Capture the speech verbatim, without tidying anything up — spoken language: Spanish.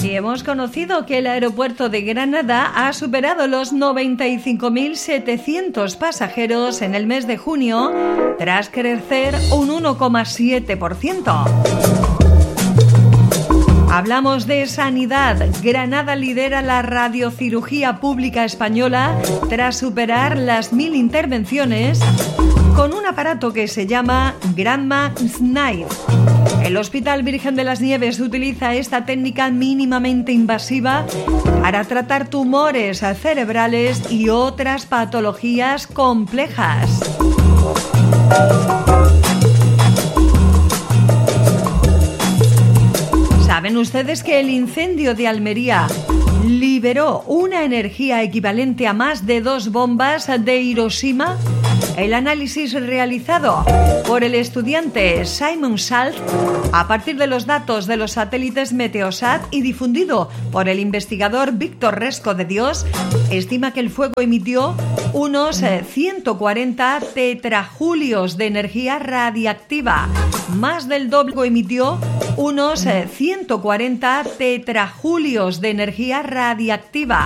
Y hemos conocido que el aeropuerto de Granada ha superado los noventa y cinco mil setecientos pasajeros en el mes de junio, tras crecer un uno coma siete por ciento. Hablamos de sanidad. Granada lidera la radiocirugía pública española tras superar las mil intervenciones con un aparato que se llama Granma Snipe. El Hospital Virgen de las Nieves utiliza esta técnica mínimamente invasiva para tratar tumores cerebrales y otras patologías complejas. ¿Saben ustedes que el incendio de Almería liberó una energía equivalente a más de dos bombas de Hiroshima? El análisis realizado por el estudiante Simon Salt a partir de los datos de los satélites Meteosat y difundido por el investigador Víctor Resco de Dios estima que el fuego emitió unos ciento cuarenta tetrajulios de energía radiactiva. Más del doble emitió unos ciento cuarenta tetrajulios de energía radiactiva.